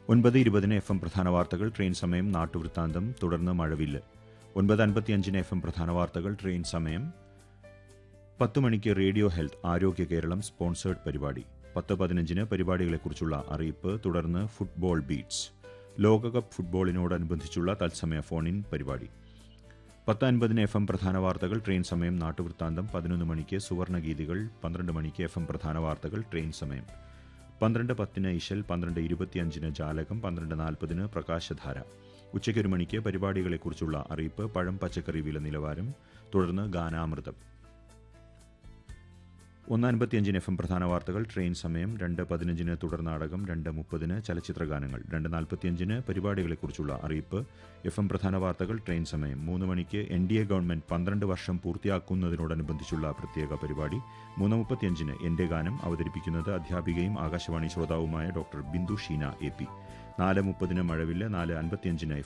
9:20 FM പ്രധാന വാർത്തകൾ, train സമയം, നാട്ടുവൃത്താന്തം, തുടർന്ന് മഴവില്ല്. 9:55 FM പ്രധാന വാർത്തകൾ, ട്രെയിൻ സമയം. 10 മണിക്ക് റേഡിയോ ഹെൽത്ത് ആരോഗ്യ കേരളം സ്പോൺസേഡ് പരിപാടി. 10:15 പരിപാടികളെക്കുറിച്ചുള്ള അറിയിപ്പ്, തുടർന്ന് ഫുട്ബോൾ ബീറ്റ്സ്. ലോകകപ്പ് ഫുട്ബോളിനോടനുബന്ധിച്ചുള്ള തത്സമയ ഫോൺ-ഇൻ പരിപാടി. 10:50 FM പ്രധാന വാർത്തകൾ, ട്രെയിൻ സമയം, നാട്ടുവൃത്താന്തം. 11 മണിക്ക് സുവർണഗീതികൾ. 12 മണിക്ക് FM പ്രധാന വാർത്തകൾ, ട്രെയിൻ സമയം. 12:10 ഇശൽ, 12:25 ജാലകം, 12:40 പ്രകാശധാര. ഉച്ചയ്ക്ക് 1 മണിക്ക് പരിപാടികളെക്കുറിച്ചുള്ള അറിയിപ്പ്, പഴം പച്ചക്കറി വില നിലവാരം, തുടർന്ന് ഗാനാമൃതം. 1:55 FM പ്രധാന വാർത്തകൾ, ട്രെയിൻ സമയം. 2:15 തുടർ നാടകം. 2:30 ചലച്ചിത്രഗാനങ്ങൾ. 2:45 പരിപാടികളെക്കുറിച്ചുള്ള അറിയിപ്പ്, FM പ്രധാന വാർത്തകൾ, ട്രെയിൻ സമയം. 3 മണിക്ക് NDA ഗവൺമെന്റ് 12 വർഷം പൂർത്തിയാക്കുന്നതിനോടനുബന്ധിച്ചുള്ള പ്രത്യേക പരിപാടി. 3:35 എന്റെ ഗാനം. അവതരിപ്പിക്കുന്നത് അധ്യാപികയും ആകാശവാണി ശ്രോതാവുമായ ഡോക്ടർ ബിന്ദു ഷീന AP. 4:30 മഴവില്ല്. 4:55